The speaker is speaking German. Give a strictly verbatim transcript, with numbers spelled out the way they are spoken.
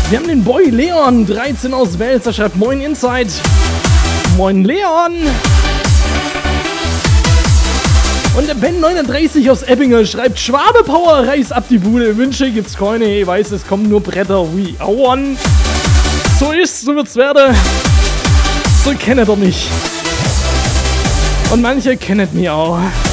Wir haben den Boy Leon, dreizehn aus Wels, der schreibt Moin Inside. Moin Leon. Und der Ben neununddreißig aus Ebbinge schreibt Schwabe Power, reiß ab die Bude. Wünsche gibt's keine, ich weiß, es kommen nur Bretter wie Auern. So ist's, so wird's werden. So kennt er doch nicht. Und manche kennen mich auch.